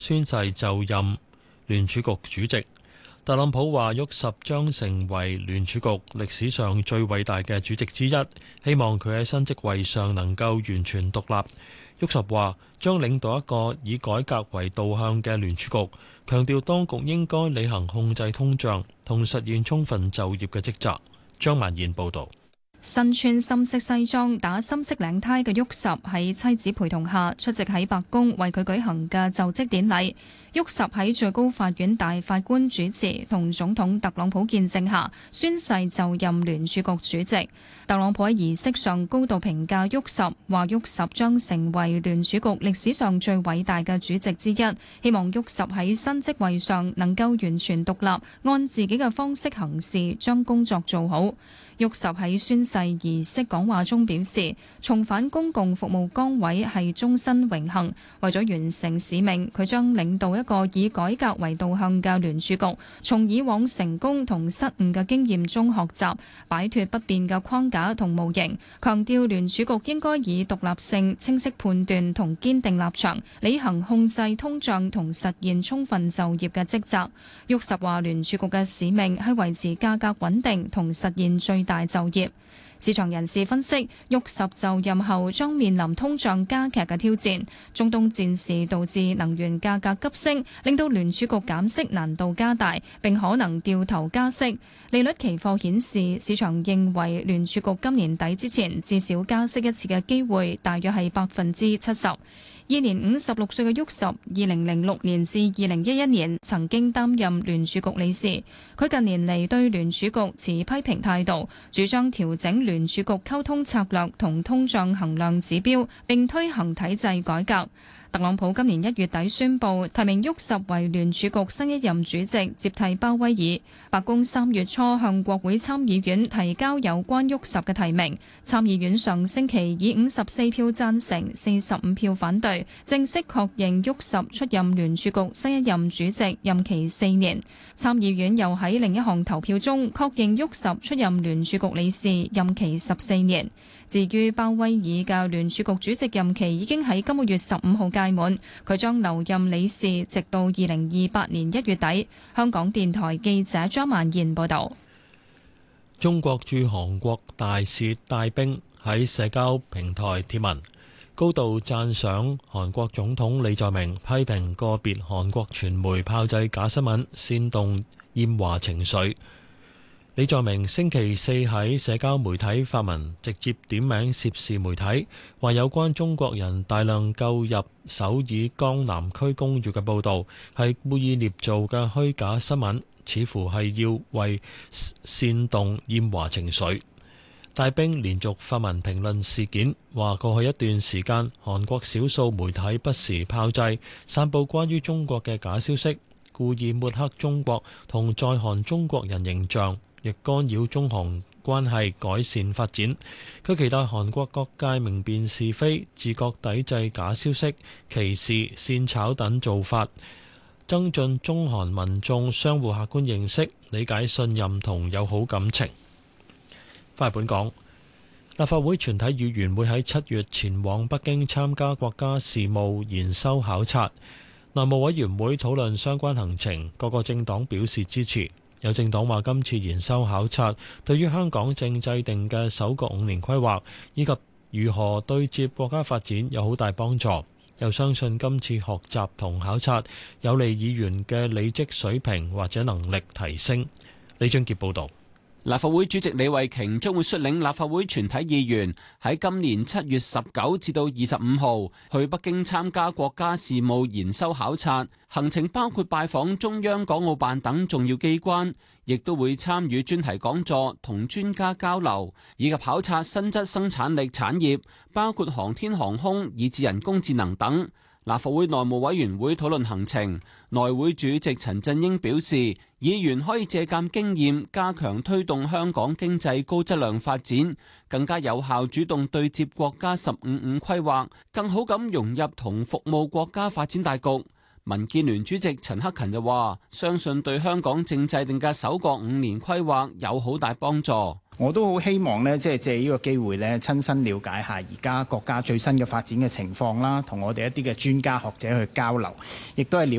宣誓就任聯儲局主席。特朗普話沃什將成為聯儲局歷史上最偉大嘅主席之一，希望佢喺新職位上能夠完全獨立。沃什話將領導一個以改革為導向嘅聯儲局，強調當局應該履行控制通脹同實現充分就業嘅職責。張曼燕報導。 身穿深色西裝、打深色領呔嘅沃什喺妻子陪同下出席喺白宮為佢舉行嘅就職典禮。沃什喺最高法院大法官主持同總統特朗普見證下宣誓就任聯儲局主席。特朗普喺儀式上高度評價沃什，話沃什將成為聯儲局歷史上最偉大嘅主席之一，希望沃什喺新職位上能夠完全獨立，按自己嘅方式行事，將工作做好。沃什喺宣誓儀式講話中表示，重返公共服務崗位係終身榮幸。為咗完成使命，佢將領導一個以改革為導向嘅聯儲局，從以往成功同失誤嘅經驗中學習，擺脫不變嘅框架同模型。強調聯儲局應該以獨立性、清晰判斷同堅定立場，履行控制通脹同實現充分就業嘅職責。沃什話，聯儲局嘅使命係維持價格穩定同實現最大就業。市場人士分析，沃什就任後將面臨通脹加劇嘅挑戰。中東戰事導致能源價格急升，令到聯儲局減息難度加大，並可能掉頭加息。利率期貨顯示，市場認為聯儲局今年底之前至少加息一次嘅機會大約係70%。現年56歲嘅沃什，2006年至2011年曾經擔任聯儲局理事。佢近年嚟對聯儲局持批評態度，主張調整聯儲局溝通策略同通脹衡量指標，並推行體制改革。特朗普今年1月底宣布提名沃什為聯儲局新一任主席，接替鮑威爾。白宮3月初向國會參議院提交有關沃什嘅提名，參議院上星期以54票贊成、45票反對，正式確認沃什出任聯儲局新一任主席，任期4年。參議院又喺另一項投票中確認沃什出任聯儲局理事，任期14年。至於鮑威爾嘅聯儲局主席任期已經喺今個月15號屆滿，佢將留任理事直到2028年1月底。香港電台記者張曼燕報導。 中國駐韓國大使戴兵喺社交平台貼文，高度讚賞韓國總統李在明批評個別韓國傳媒炮製假新聞，煽動厭華情緒。李在明星期四喺社交媒體發文，直接點名涉事媒體，話有關中國人大量購入首爾江南區公寓嘅報導係故意捏造嘅虛假新聞，似乎係要為煽動厭華情緒。戴兵連續發文評論事件，話過去一段時間韓國少數媒體不時炮製散佈關於中國嘅假消息，故意抹黑中國同在韓中國人形象，亦干擾中韓關係改善發展。佢期待韓國各界明辨是非，自覺抵制假消息、歧視、煽炒等做法，增進中韓民眾相互客觀認識、理解、信任同友好感情。翻嚟本港，立法會全體議員會喺7月前往北京參加國家事務研修考察。內務委員會討論相關行程，各個政黨表示支持。有政黨話今次研修考察對於香港正制定嘅首個5年規劃以及如何對接國家發展有好大幫助，又相信今次學習同考察有利議員嘅理職水平或者能力提升。李俊傑報導。 立法會主席李慧瓊將會率領立法會全體議員喺今年7月19至到25號去北京參加國家事務研修考察，行程包括拜訪中央港澳辦等重要機關，亦都會參與專題講座同專家交流，以及考察新質生產力產業，包括航天航空以至人工智能等。立法會內務委員會討論行程，內會主席陳振英表示，議員可以借鑑經驗，加強推動香港經濟高質量發展，更加有效主動對接國家15+5規劃，更好咁融入同服務國家發展大局。民建聯主席陳克勤就話，相信對香港正制定嘅首個5年規劃有好大幫助。 我都好希望呢，即係借呢個機會呢，親身了解下而家國家最新嘅發展嘅情況啦，同我哋一啲嘅專家學者去交流，亦都係了